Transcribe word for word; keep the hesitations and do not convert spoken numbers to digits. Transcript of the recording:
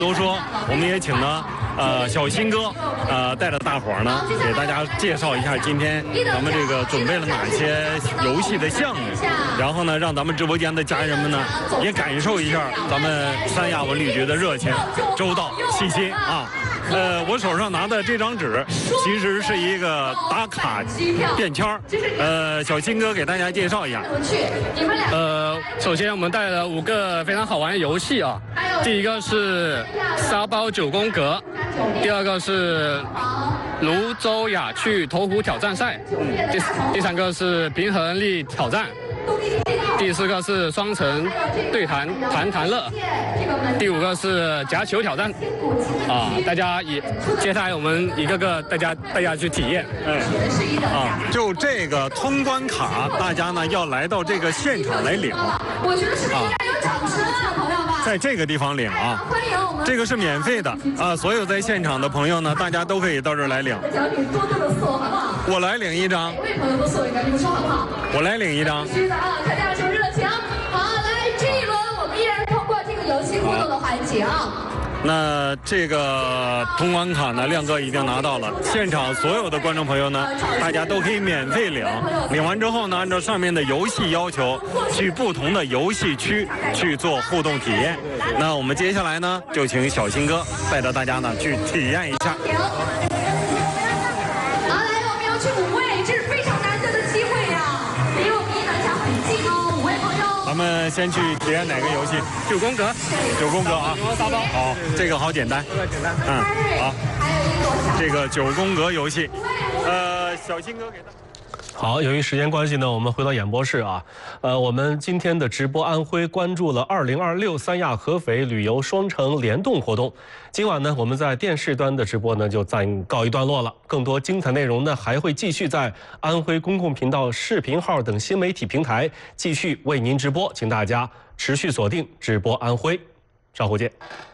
都说，我们也请呢，呃，小新哥，呃，带着大伙儿呢，给大家介绍一下今天咱们这个准备了哪些游戏的项目，然后呢，让咱们直播间的家人们呢，也感受一下咱们三亚文旅局的热情、周到、细心啊。呃，我手上拿的这张纸其实是一个打卡便签儿，呃，小新哥给大家介绍一下。 呃，首先我们带了五个非常好玩的游戏啊，第一个是沙包九宫格，第二个是泸州雅趣投壶挑战赛，第第三个是平衡力挑战。第四个是双城对谈谈谈乐，第五个是夹球挑战，啊，大家也接下来我们一个个大家大家去体验， 哎，啊，就这个通关卡，大家呢要来到这个现场来领，啊，在这个地方领啊，这个是免费的啊，所有在现场的朋友呢，大家都可以到这儿来领。我来领一张，我来领一张。是的啊，看大家这么热情。好，来这一轮我们依然通过这个游戏互动的环节啊。那这个通关卡呢，亮哥已经拿到了。现场所有的观众朋友呢，大家都可以免费领。领完之后呢，按照上面的游戏要求，去不同的游戏区去做互动体验。那我们接下来呢，就请小新哥带着大家呢去体验一下。咱们先去体验哪个游戏？ 九宫格， 九宫格啊， 沙包。 好，这个好简单， 这个简单。 嗯，好，这个九宫格游戏，呃，小新哥给他。 好，由于时间关系呢，我们回到演播室啊。呃，我们今天的直播安徽关注了二零二六三亚合肥旅游双城联动活动。今晚呢，我们在电视端的直播呢就暂告一段落了。更多精彩内容呢还会继续在安徽公共频道视频号等新媒体平台继续为您直播，请大家持续锁定直播安徽，稍后见。